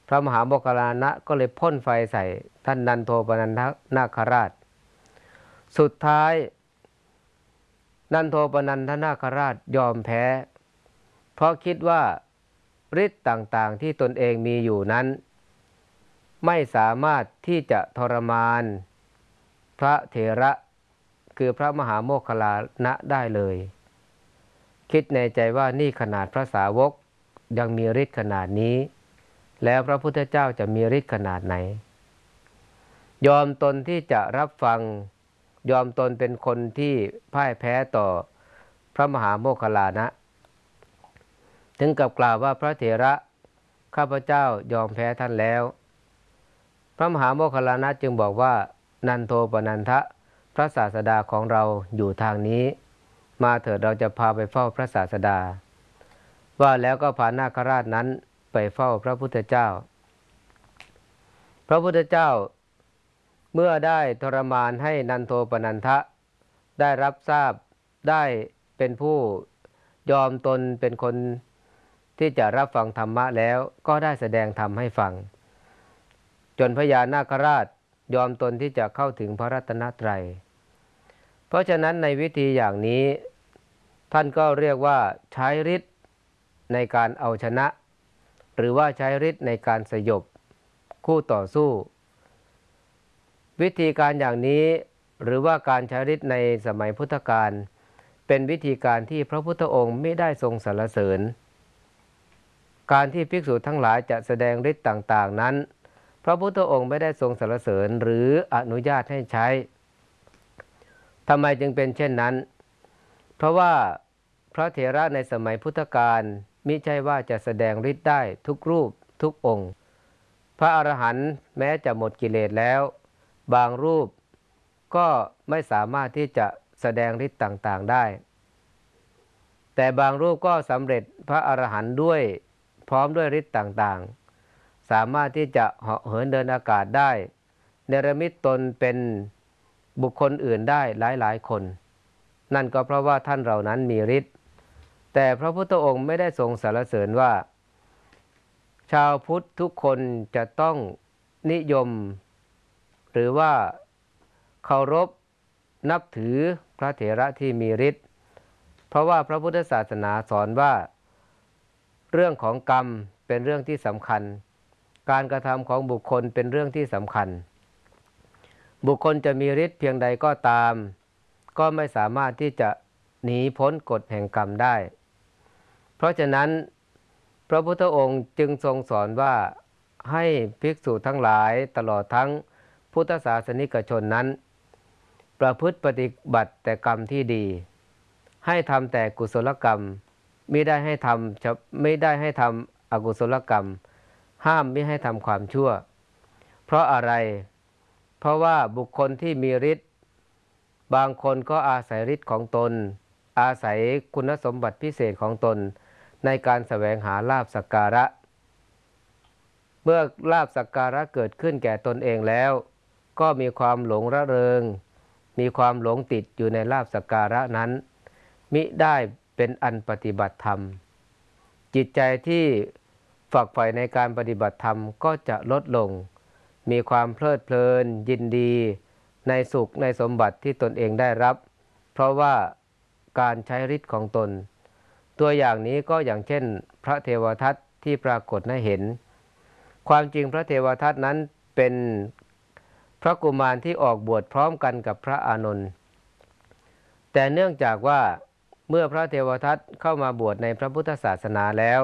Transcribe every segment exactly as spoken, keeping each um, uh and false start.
พระมหาโมคคัลลานะก็เลยพ่นไฟใส่ท่านนันโทปนันทนาคราชสุดท้ายนันโทปนันทนาคราชยอมแพ้เพราะคิดว่าฤทธิ์ต่างๆที่ตนเองมีอยู่นั้นไม่สามารถที่จะทรมานพระเถระคือพระมหาโมคคัลลานะได้เลยคิดในใจว่านี่ขนาดพระสาวกยังมีฤทธิ์ขนาดนี้แล้วพระพุทธเจ้าจะมีฤทธิ์ขนาดไหนยอมตนที่จะรับฟังยอมตนเป็นคนที่พ่ายแพ้ต่อพระมหาโมคคัลลานะถึงกับกล่าวว่าพระเถระข้าพเจ้ายอมแพ้ท่านแล้วพระมหาโมคคัลลานะจึงบอกว่านันโทปนันทะพระศาสดาของเราอยู่ทางนี้มาเถิดเราจะพาไปเฝ้าพระศาสดาว่าแล้วก็พานาคราชนั้นไปเฝ้าพระพุทธเจ้าพระพุทธเจ้าเมื่อได้ทรมานให้นันโทปนันทะได้รับทราบได้เป็นผู้ยอมตนเป็นคนที่จะรับฟังธรรมะแล้วก็ได้แสดงธรรมให้ฟังจนพญานาคราชยอมตนที่จะเข้าถึงพระรัตนตรัยเพราะฉะนั้นในวิธีอย่างนี้ท่านก็เรียกว่าใช้ฤทธิ์ในการเอาชนะหรือว่าใช้ฤทธิ์ในการสยบคู่ต่อสู้วิธีการอย่างนี้หรือว่าการใช้ฤทธิ์ในสมัยพุทธกาลเป็นวิธีการที่พระพุทธองค์ไม่ได้ทรงสรรเสริญการที่ภิกษุทั้งหลายจะแสดงฤทธิ์ต่างๆนั้นพระพุทธองค์ไม่ได้ทรงสรรเสริญหรืออนุญาตให้ใช้ทำไมจึงเป็นเช่นนั้นเพราะว่าพระเถระในสมัยพุทธกาลมิใช่ว่าจะแสดงฤทธิ์ได้ทุกรูปทุกองค์พระอรหันต์แม้จะหมดกิเลสแล้วบางรูปก็ไม่สามารถที่จะแสดงฤทธิ์ต่างๆได้แต่บางรูปก็สำเร็จพระอรหันต์ด้วยพร้อมด้วยฤทธิ์ต่างๆสามารถที่จะเหาะเหินเดินอากาศได้เนรมิตตนเป็นบุคคลอื่นได้หลายๆคนนั่นก็เพราะว่าท่านเหล่านั้นมีฤทธิ์แต่พระพุทธองค์ไม่ได้ทรงสรรเสริญว่าชาวพุทธทุกคนจะต้องนิยมหรือว่าเคารพนับถือพระเถระที่มีฤทธิ์เพราะว่าพระพุทธศาสนาสอนว่าเรื่องของกรรมเป็นเรื่องที่สำคัญการกระทำของบุคคลเป็นเรื่องที่สำคัญบุคคลจะมีฤทธิ์เพียงใดก็ตามก็ไม่สามารถที่จะหนีพ้นกฎแห่งกรรมได้เพราะฉะนั้นพระพุทธองค์จึงทรงสอนว่าให้ภิกษุทั้งหลายตลอดทั้งพุทธศาสนิกชนนั้นประพฤติปฏิบัติแต่กรรมที่ดีให้ทำแต่กุศลกรรมไม่ได้ให้ทำไม่ได้ให้ทำอกุศลกรรมห้ามไม่ให้ทำความชั่วเพราะอะไรเพราะว่าบุคคลที่มีฤทธิ์บางคนก็อาศัยฤทธิ์ของตนอาศัยคุณสมบัติพิเศษของตนในการแสวงหาลาภสักการะเมื่อลาภสักการะเกิดขึ้นแก่ตนเองแล้วก็มีความหลงระเริงมีความหลงติดอยู่ในลาภสักการะนั้นมิได้เป็นอันปฏิบัติธรรมจิตใจที่ฝักใฝ่ในการปฏิบัติธรรมก็จะลดลงมีความเพลิดเพลินยินดีในสุขในสมบัติที่ตนเองได้รับเพราะว่าการใช้ฤทธิ์ของตนตัวอย่างนี้ก็อย่างเช่นพระเทวทัตที่ปรากฏให้เห็นความจริงพระเทวทัตนั้นเป็นพระกุมารที่ออกบวชพร้อมกันกับพระอานนท์แต่เนื่องจากว่าเมื่อพระเทวทัตเข้ามาบวชในพระพุทธศาสนาแล้ว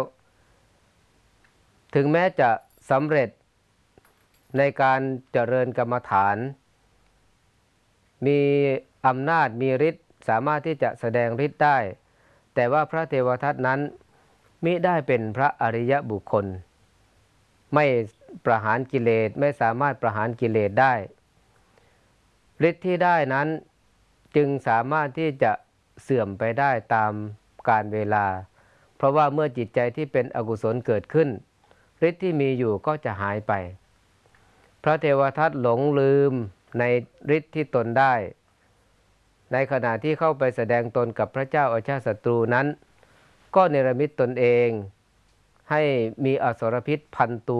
ถึงแม้จะสำเร็จในการเจริญกรรมฐานมีอำนาจมีฤทธิ์สามารถที่จะแสดงฤทธิ์ได้แต่ว่าพระเทวทัตนั้นมิได้เป็นพระอริยบุคคลไม่ประหารกิเลสไม่สามารถประหารกิเลสได้ฤทธิ์ที่ได้นั้นจึงสามารถที่จะเสื่อมไปได้ตามกาลเวลาเพราะว่าเมื่อจิตใจที่เป็นอกุศลเกิดขึ้นฤทธิ์ที่มีอยู่ก็จะหายไปพระเทวทัตหลงลืมในฤทธิ์ที่ตนได้ในขณะที่เข้าไปแสดงตนกับพระเจ้าอาชาติศัตรูนั้นก็เนรมิตตนเองให้มีอสรพิษพันตัว